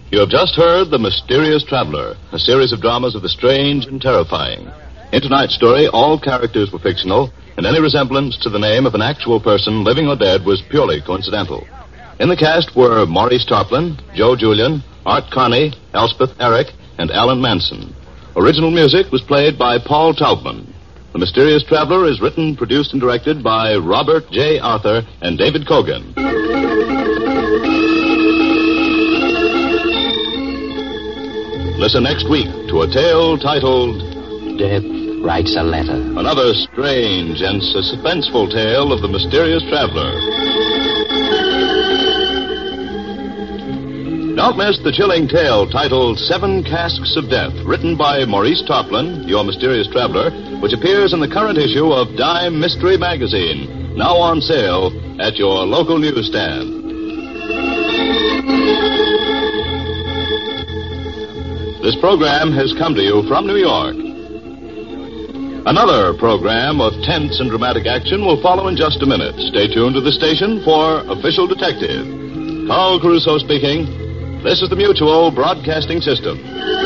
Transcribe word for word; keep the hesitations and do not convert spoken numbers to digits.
You have just heard The Mysterious Traveler, a series of dramas of the strange and terrifying. In tonight's story, all characters were fictional, and any resemblance to the name of an actual person, living or dead, was purely coincidental. In the cast were Maurice Tarplin, Joe Julian, Art Carney, Elspeth Eric, and Alan Manson. Original music was played by Paul Taubman. The Mysterious Traveler is written, produced, and directed by Robert J. Arthur and David Kogan. Listen next week to a tale titled Death Writes a Letter. Another strange and suspenseful tale of the Mysterious Traveler. Don't miss the chilling tale titled Seven Casks of Death, written by Maurice Tarplin, your Mysterious Traveler, which appears in the current issue of Dime Mystery Magazine, now on sale at your local newsstand. This program has come to you from New York. Another program of tense and dramatic action will follow in just a minute. Stay tuned to the station for Official Detective. Carl Caruso speaking. This is the Mutual Broadcasting System.